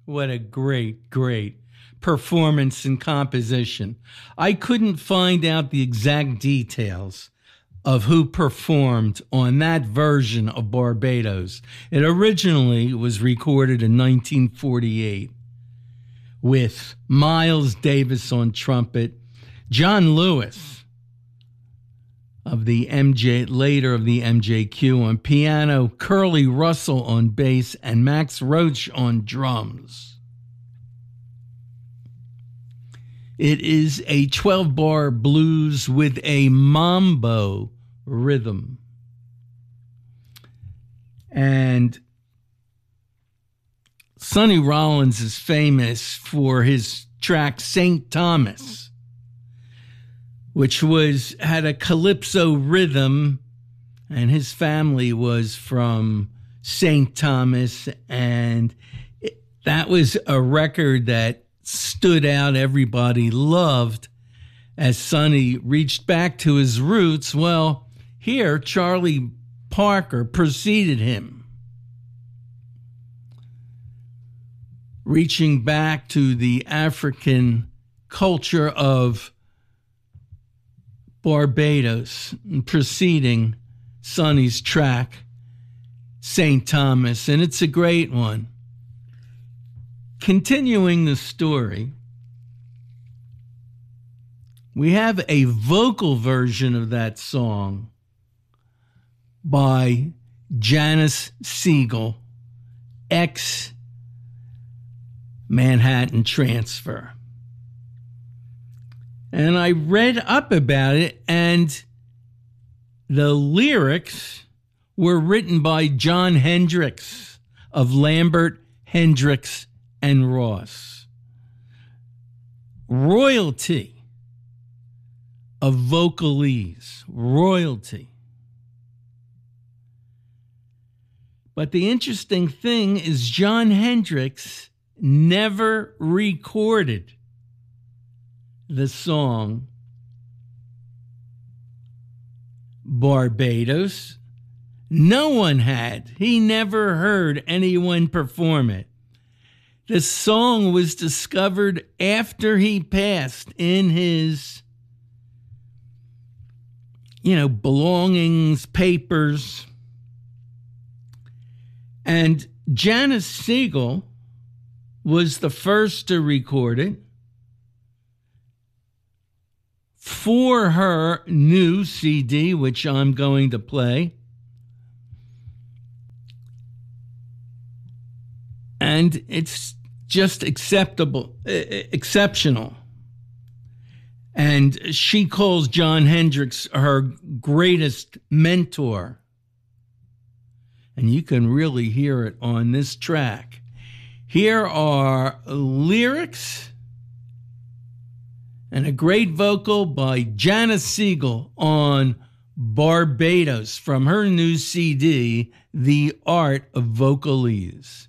What a great, great performance and composition. I couldn't find out the exact details of who performed on that version of Barbados. It originally was recorded in 1948 with Miles Davis on trumpet, John Lewis of the MJQ on piano, Curly Russell on bass, and Max Roach on drums. It is a 12-bar blues with a mambo rhythm. And Sonny Rollins is famous for his track St. Thomas, which had a calypso rhythm, and his family was from St. Thomas, and that was a record that stood out, everybody loved, as Sonny reached back to his roots. Well, here Charlie Parker preceded him, reaching back to the African culture of Barbados and preceding Sonny's track, St. Thomas, and it's a great one. Continuing the story, we have a vocal version of that song by Janice Siegel, ex-Manhattan Transfer. And I read up about it, and the lyrics were written by John Hendricks of Lambert, Hendricks, and Ross. Royalty of Vocalese. Royalty. But the interesting thing is John Hendricks never recorded the song Barbados. No one had. He never heard anyone perform it. The song was discovered after he passed in his, belongings, papers. And Janice Siegel was the first to record it for her new CD, which I'm going to play. And it's just exceptional. And she calls John Hendricks her greatest mentor. And you can really hear it on this track. Here are lyrics and a great vocal by Janice Siegel on Barbados from her new CD, The Art of Vocalese.